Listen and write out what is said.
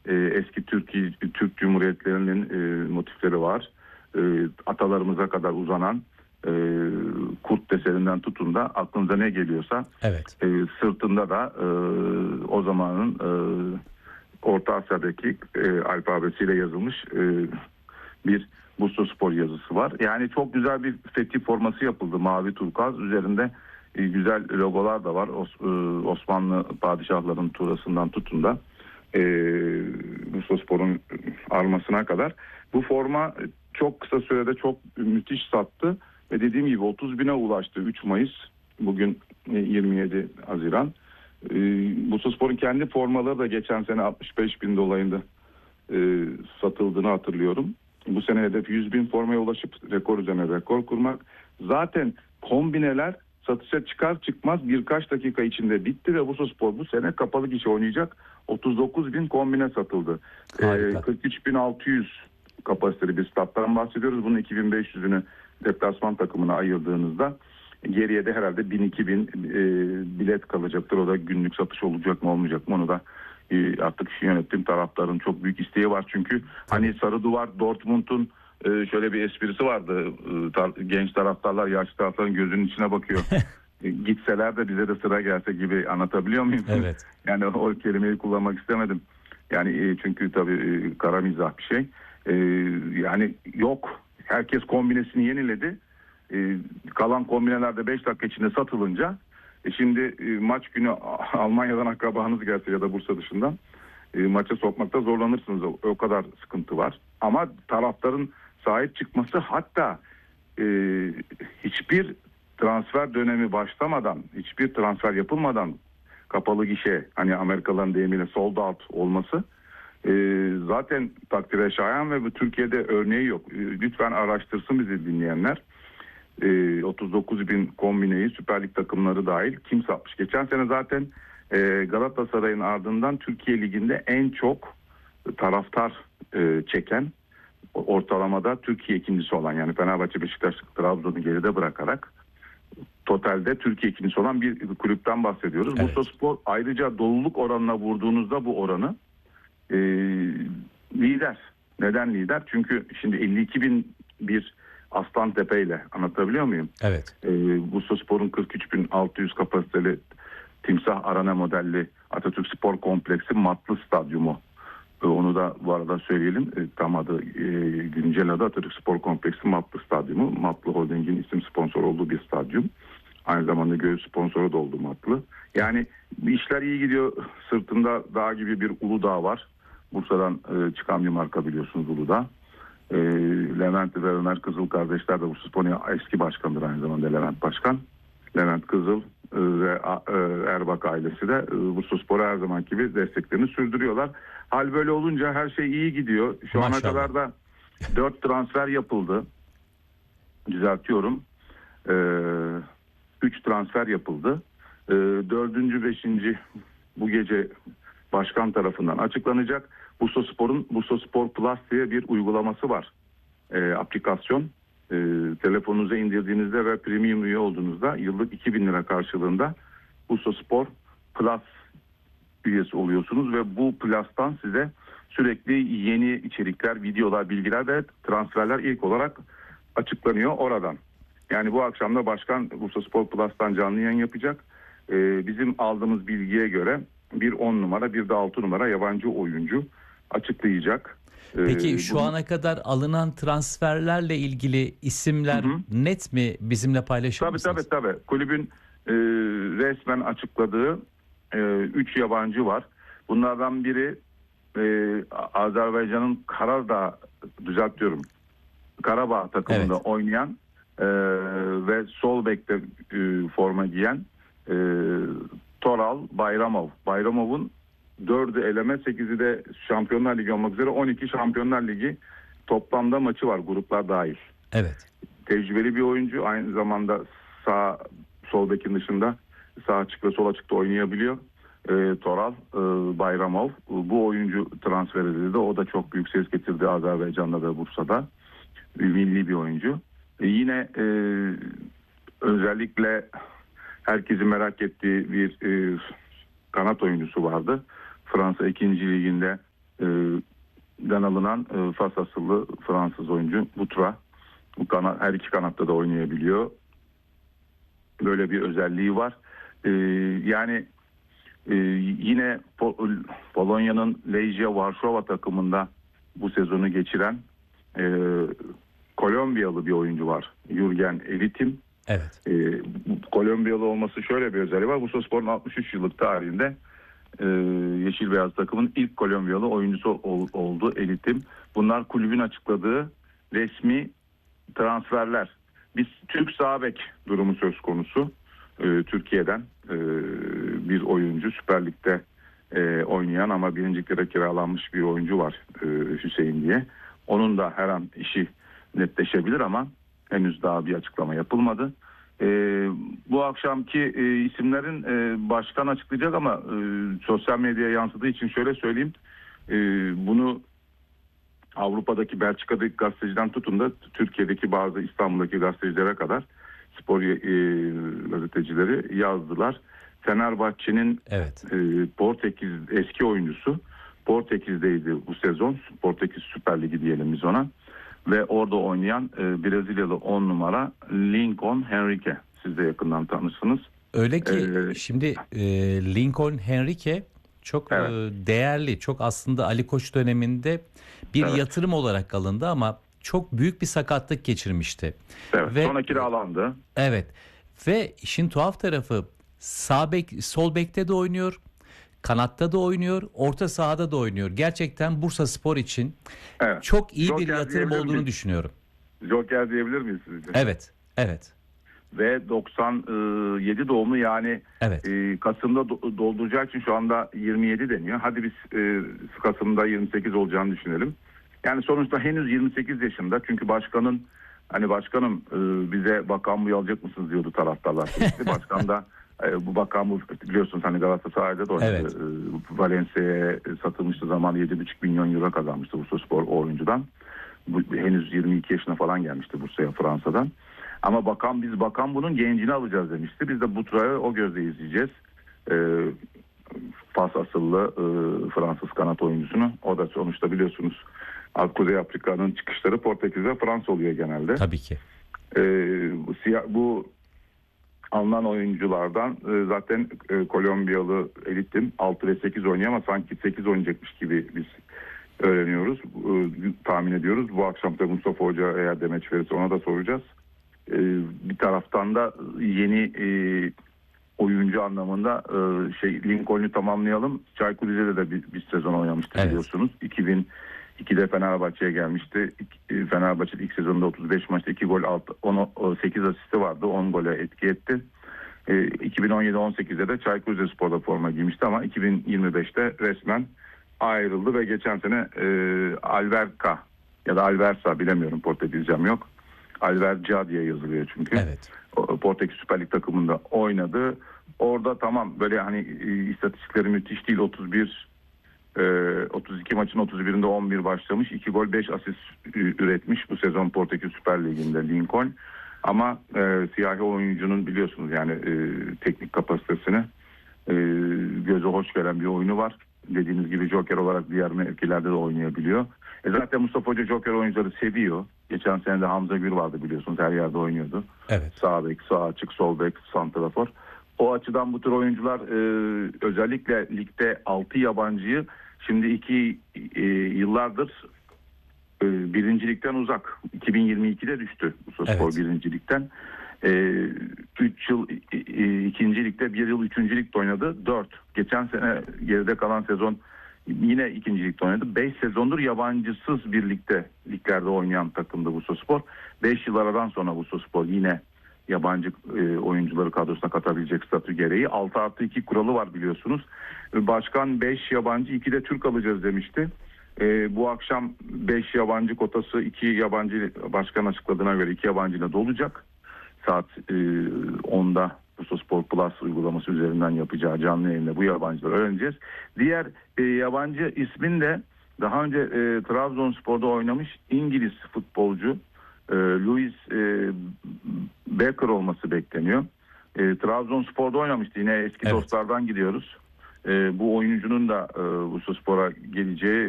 eski Türk Cumhuriyetlerinin motifleri var. Atalarımıza kadar uzanan kurt deseninden tutun da aklınıza ne geliyorsa, Evet. Sırtında da o zamanın Orta Asya'daki alfabesiyle yazılmış bir Bursaspor yazısı var. Yani çok güzel bir fethi forması yapıldı, mavi turkuaz. Üzerinde güzel logolar da var. Osmanlı padişahların turasından tutun da Bursaspor'un armasına kadar. Bu forma çok kısa sürede çok müthiş sattı ve dediğim gibi 30.000'e ulaştı 3 Mayıs. Bugün 27 Haziran. Bursaspor'un kendi formaları da geçen sene 65.000 dolayında satıldığını hatırlıyorum. Bu sene hedef 100.000 formaya ulaşıp rekor üzerine rekor kurmak. Zaten kombineler satışa çıkar çıkmaz birkaç dakika içinde bitti ve Bursaspor bu sene kapalı gişe oynayacak. 39.000 kombine satıldı. 43.600 kapasiteli bir stat'tan bahsediyoruz. Bunun 2.500'ünü deplasman takımına ayırdığınızda geriye de herhalde 1.000-2.000 bilet kalacaktır. O da günlük satış olacak mı olmayacak mı onu da artık yönetim taraftarın çok büyük isteği var. Çünkü hani sarı duvar Dortmund'un şöyle bir esprisi vardı. Genç taraftarlar yaşlı taraftarın gözünün içine bakıyor. Gitseler de bize de sıra gelse gibi, anlatabiliyor muyum? Evet. Yani o kelimeyi kullanmak istemedim. Yani çünkü tabii kara mizah bir şey. Yani yok. Herkes kombinesini yeniledi. Kalan kombinelerde 5 dakika içinde satılınca şimdi maç günü Almanya'dan akrabanız gelse ya da Bursa dışından maça sokmakta zorlanırsınız. O kadar sıkıntı var. Ama taraftarın sahip çıkması, hatta hiçbir transfer dönemi başlamadan, hiçbir transfer yapılmadan kapalı gişe, hani Amerikalıların deyimiyle sold out olması zaten takdire şayan ve bu Türkiye'de örneği yok. Lütfen araştırsın bizi dinleyenler. 39.000 kombineyi Süper Lig takımları dahil kim satmış? Geçen sene zaten Galatasaray'ın ardından Türkiye Ligi'nde en çok taraftar çeken, ortalamada Türkiye ikincisi olan, yani Fenerbahçe, Beşiktaş, Trabzon'u geride bırakarak totalde Türkiye ikincisi olan bir kulüpten bahsediyoruz. Evet. Bursaspor ayrıca doluluk oranına vurduğunuzda bu oranı lider. Neden lider? Çünkü şimdi 52.000 bir Aslantepe ile, anlatabiliyor muyum? Evet. Bursaspor'un 43.600 kapasiteli Timsah Arena modelli Atatürk Spor Kompleksi Matlı Stadyumu. Onu da bu arada söyleyelim. Tam adı, güncel adı Atatürk Spor Kompleksi Matlı Stadyumu. Matlı Holding'in isim sponsor olduğu bir stadyum. Aynı zamanda göğüs sponsoru da oldu Matlı. Yani işler iyi gidiyor. Sırtında dağ gibi bir Uludağ var. Bursa'dan çıkan bir marka, biliyorsunuz, Uludağ. Levent ve Ömer Kızıl kardeşler de Bursaspor'un eski başkanıdır aynı zamanda, Levent Başkan. Levent Kızıl ve Erbak ailesi de Bursaspor'a her zaman gibi desteklerini sürdürüyorlar. Hal böyle olunca her şey iyi gidiyor. Şu Maşallah. ana kadar da 4 transfer yapıldı. Düzeltiyorum. 3 transfer yapıldı. 4. 5. bu gece başkan tarafından açıklanacak. Bursaspor'un Bursaspor Plus diye bir uygulaması var. Aplikasyon. Telefonunuza indirdiğinizde ve premium üye olduğunuzda yıllık 2.000 lira karşılığında Bursaspor Plus üyesi oluyorsunuz ve bu Plus'tan size sürekli yeni içerikler, videolar, bilgiler ve transferler ilk olarak açıklanıyor oradan. Yani bu akşam da başkan Bursaspor Plus'tan canlı yayın yapacak. Bizim aldığımız bilgiye göre bir 10 numara, bir de 6 numara yabancı oyuncu açıklayacak. Peki şu ana kadar alınan transferlerle ilgili isimler net mi, bizimle paylaşır mısınız? Tabii. Kulübün resmen açıkladığı 3 yabancı var. Bunlardan biri Azerbaycan'ın Karabağ takımında oynayan ve sol bekte forma giyen Toral Bayramov. Bayramov'un 4'ü eleme, 8'i de Şampiyonlar Ligi olmak üzere 12 Şampiyonlar Ligi toplamda maçı var, gruplar dahil. Evet. Tecrübeli bir oyuncu, aynı zamanda sol bekin dışında sağ açık ve sol açıkta oynayabiliyor. Toral Bayramov. Bu oyuncu transfer edildi. O da çok büyük ses getirdi Azerbaycan'da ve Bursa'da. Milli bir oyuncu. Yine özellikle herkesin merak ettiği bir kanat oyuncusu vardı. Fransa 2. Ligi'nde den alınan Fas asıllı Fransız oyuncu Butra. Her iki kanatta da oynayabiliyor. Böyle bir özelliği var. Yani yine Polonya'nın Legia Varşova takımında bu sezonu geçiren Kolombiyalı bir oyuncu var. Jürgen Elitim. Evet. Kolombiyalı olması şöyle bir özelliği var. Bursaspor'un 63 yıllık tarihinde Yeşil Beyaz takımın ilk Kolombiyalı oyuncusu oldu Elitim. Bunlar kulübün açıkladığı resmi transferler. Biz Türk sağ bek durumu söz konusu. Türkiye'den bir oyuncu, Süper Lig'de oynayan ama birinciliklere kiralanmış bir oyuncu var, Hüseyin diye. Onun da her an işi netleşebilir ama henüz daha bir açıklama yapılmadı. Bu akşamki isimlerin başkan açıklayacak ama sosyal medyaya yansıdığı için şöyle söyleyeyim. Bunu Avrupa'daki, Belçika'daki gazeteciden tutun da Türkiye'deki bazı İstanbul'daki gazetecilere kadar spor gazetecileri yazdılar. Fenerbahçe'nin Evet. Portekiz eski oyuncusu Portekiz'deydi bu sezon. Portekiz Süper Ligi diyelim biz ona. Ve orada oynayan Brezilyalı 10 numara Lincoln Henrique. Siz de yakından tanırsınız. Öyle ki şimdi Lincoln Henrique çok değerli, çok aslında Ali Koç döneminde bir yatırım olarak alındı ama çok büyük bir sakatlık geçirmişti. Evet, sonra kiralandı. Evet. Ve işin tuhaf tarafı sağ bek, sol bekte de oynuyor. Kanatta da oynuyor, orta sahada da oynuyor. Gerçekten Bursaspor için çok iyi bir yatırım olduğunu düşünüyorum. Joker diyebilir miyiz sizce? Evet, evet. Ve 97 doğumlu, yani Kasım'da dolduracağı için şu anda 27 deniyor. Hadi biz Kasım'da 28 olacağını düşünelim. Yani sonuçta henüz 28 yaşında. Çünkü başkanın başkanım bize bakan alacak mısınız diyordu taraftarlar. Başkan da bu bakan biliyorsunuz Galatasaray'da da oynadı. Evet. Valencia'ya satılmıştı zaman 7,5 milyon euro kazanmıştı Bursaspor o oyuncudan. Henüz 22 yaşına falan gelmişti Bursa'ya Fransa'dan. Ama bakan bunun gencini alacağız demişti. Biz de Butra'yı o gözle izleyeceğiz. Fas asıllı Fransız kanat oyuncusunu. O da sonuçta biliyorsunuz Kuzey Afrika'nın çıkışları Portekiz ve Fransa oluyor genelde. Tabii ki. Bu alınan oyunculardan zaten Kolombiyalı Elitim 6 ve 8 oynuyor ama sanki 8 oynayacakmış gibi biz öğreniyoruz. Tahmin ediyoruz. Bu akşam da Mustafa Hoca eğer demeç verirse ona da soracağız. Bir taraftan da yeni oyuncu anlamında Lincoln'u tamamlayalım. Çaykur Rize'de de bir sezon oynamıştı biliyorsunuz. 2002'de Fenerbahçe'ye gelmişti. Fenerbahçe ilk sezonunda 35 maçta 2 gol 8 asisti vardı. 10 gole etki etti. 2017-18'de de Çaykur Rizespor'da forma giymişti ama 2025'te resmen ayrıldı ve geçen sene Alverca ya da Alversa, bilemiyorum, Portekizcem yok. Alverca diye yazılıyor çünkü. Evet. Portekiz Süper Lig takımında oynadı. Orada tamam böyle istatistikleri müthiş değil. 32 maçın 31'inde 11 başlamış. 2 gol 5 asist üretmiş bu sezon Portekiz Süper Ligi'nde Lincoln. Ama siyahi oyuncunun biliyorsunuz teknik kapasitesini göze hoş gelen bir oyunu var. Dediğiniz gibi Joker olarak diğer mevkilerde de oynayabiliyor. Zaten Mustafa Hoca Joker oyuncuları seviyor. Geçen sene de Hamza Gür vardı biliyorsunuz, her yerde oynuyordu. Evet. Sağ bek, sağ açık, sol bek, santrafor. O açıdan bu tür oyuncular özellikle ligde 6 yabancıyı şimdi yıllardır birincilikten uzak. 2022'de düştü Bursaspor birincilikten. 3 yıl ikincilikte, 1 yıl üçüncülükte oynadı. 4. Geçen sene geride kalan sezon yine ikincilikte oynadı. 5 sezondur yabancısız birlikte liglerde oynayan takımdı Bursaspor. 5 yıl aradan sonra Bursaspor yine yabancı oyuncuları kadrosuna katabilecek statü gereği 6+2 kuralı var biliyorsunuz. Başkan 5 yabancı 2 de Türk alacağız demişti. Bu akşam 5 yabancı kotası 2 yabancı başkan açıkladığına göre 2 yabancıyla dolacak. Saat 10'da Bursaspor Plus uygulaması üzerinden yapacağı canlı yayında bu yabancıları öğreneceğiz. Diğer yabancı ismin de daha önce Trabzonspor'da oynamış İngiliz futbolcu Louis Becker olması bekleniyor. Trabzonspor'da oynamıştı. Yine eski dostlardan gidiyoruz. Bu oyuncunun da Bursaspor'a geleceği